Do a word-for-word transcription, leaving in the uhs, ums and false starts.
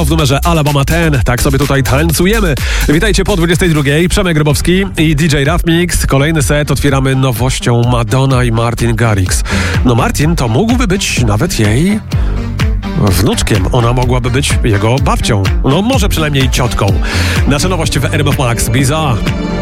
W numerze Alabama ten, tak sobie tutaj tańcujemy. Witajcie po dwudziestej drugiej. Przemek Grybowski i D J Rough Mix. Kolejny set otwieramy nowością Madonna i Martin Garrix. No Martin to mógłby być nawet jej wnuczkiem. Ona mogłaby być jego babcią. No może przynajmniej ciotką. Nasze nowości w R M F Max. Bizarre.